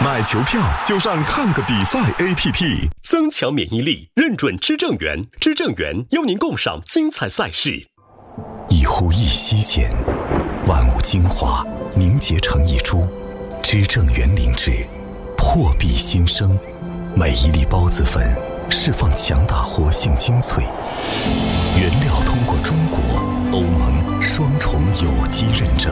买球票就上看个比赛 APP， 增强免疫力，认准知正源，知正源邀您共赏精彩赛事。 一呼一吸间，万物精华凝结成一株，知正源灵芝破壁新生，每一粒孢子粉释放强大活性精粹，原料通过中国、欧盟双重有机认证，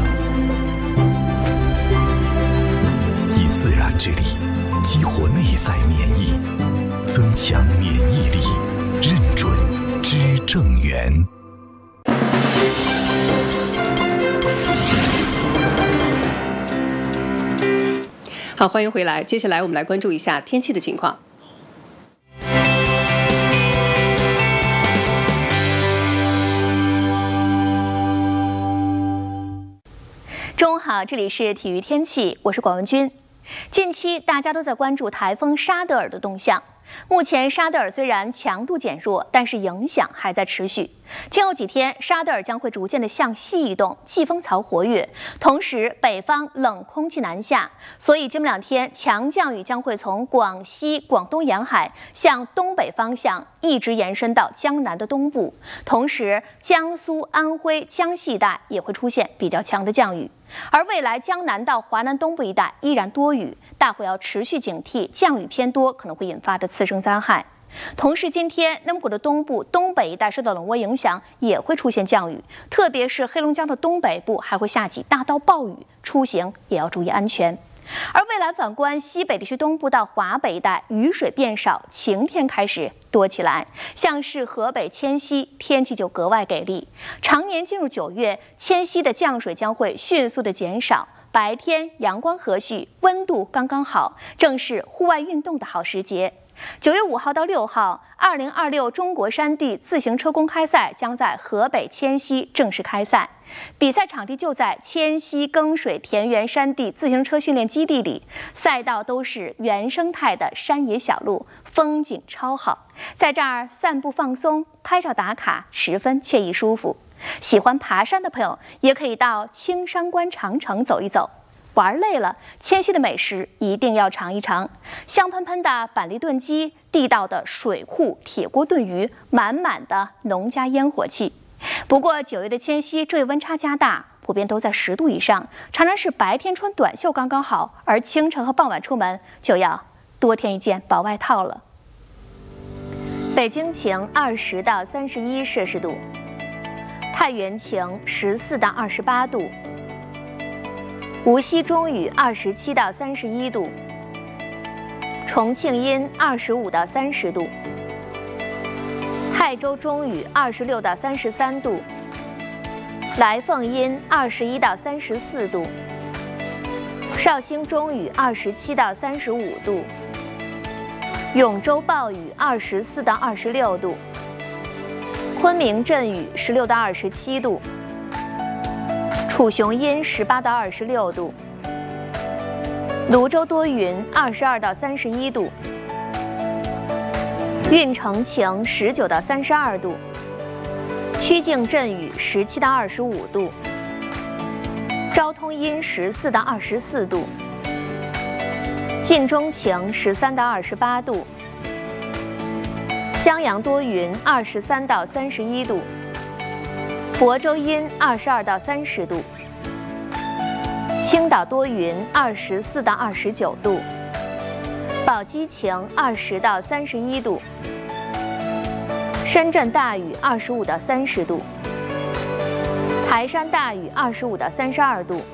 以自然之力激活内在免疫，增强免疫力，认准知正源。 好，欢迎回来。接下来我们来关注一下天气的情况。 中午好，这里是体育天气，我是广文君。近期大家都在关注台风沙德尔的动向。目前沙德尔虽然强度减弱，但是影响还在持续。今后几天，沙德尔将会逐渐的向西移动，季风槽活跃，同时北方冷空气南下，所以今明两天强降雨将会从广西、广东沿海向东北方向一直延伸到江南的东部，同时江苏、安徽、江西一带也会出现比较强的降雨。而未来江南到华南东部一带依然多雨，大伙要持续警惕降雨偏多可能会引发的次生灾害。同时，今天内蒙古的东部、东北一带受到冷涡影响，也会出现降雨，特别是黑龙江的东北部还会下起大到暴雨，出行也要注意安全。而未来反观西北地区东部到华北一带，雨水变少，晴天开始多起来，像是河北迁西天气就格外给力。常年进入9月，迁西的降水将会迅速的减少，白天阳光和煦，温度刚刚好，正是户外运动的好时节。9月5号到6号，2026中国山地自行车公开赛将在河北迁西正式开赛。比赛场地就在迁西耕水田园山地自行车训练基地里，赛道都是原生态的山野小路，风景超好，在这儿散步放松、拍照打卡，十分惬意舒服。喜欢爬山的朋友也可以到青山关长城走一走。玩累了，迁西的美食一定要尝一尝，香喷喷的板栗炖鸡，地道的水库铁锅炖鱼，满满的农家烟火气。不过9月的迁西昼夜温差加大，普遍都在10度以上，常常是白天穿短袖刚刚好，而清晨和傍晚出门就要多添一件薄外套了。北京晴20到31摄氏度，太原晴14到28度，无锡中雨27到31度，重庆阴25到30度，泰州中雨26到33度，来凤阴21到34度，绍兴中雨27到35度，永州暴雨24到26度，昆明阵雨16到27度，楚雄阴18到26度，泸州多云22到31度，运城晴19到32度，曲靖阵雨17到25度，昭通阴14到24度，晋中晴13到28度，襄阳多云23到31度，亳州阴22到30度，青岛多云24到29度，宝鸡晴20到31度，深圳大雨25到30度，台山大雨25到32度，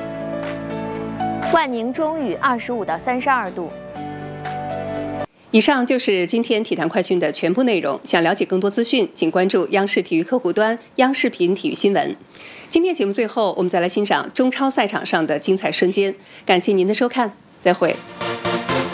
万宁中雨25到32度。 以上就是今天体坛快讯的全部内容。想了解更多资讯，请关注央视体育客户端、央视频体育新闻。今天节目最后，我们再来欣赏中超赛场上的精彩瞬间。感谢您的收看，再会。